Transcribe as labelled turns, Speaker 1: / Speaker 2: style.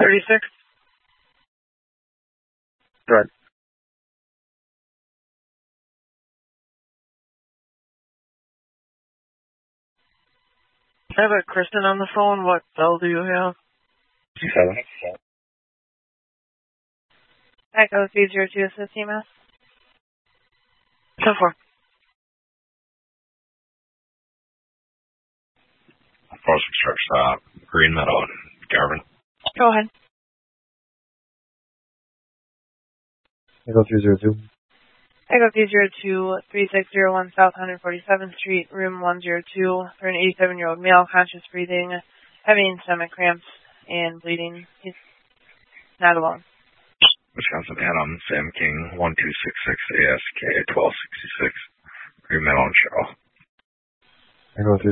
Speaker 1: 36?
Speaker 2: Correct.
Speaker 1: I have a Kristen on the phone. What cell do you have?
Speaker 2: 7.
Speaker 3: Echo 302 assist EMS.
Speaker 1: 10-4.
Speaker 4: Post stop, Green Meadow and Garvin.
Speaker 3: Go ahead.
Speaker 2: Echo 302.
Speaker 3: Echo 302, 3601 South 147th Street, room 102, for an 87-year-old male, conscious breathing, having stomach cramps and bleeding. He's not alone.
Speaker 4: Wisconsin Adam, Sam King, 1266 ASK 1266, Green Meadow and Cheryl.
Speaker 2: Echo 302.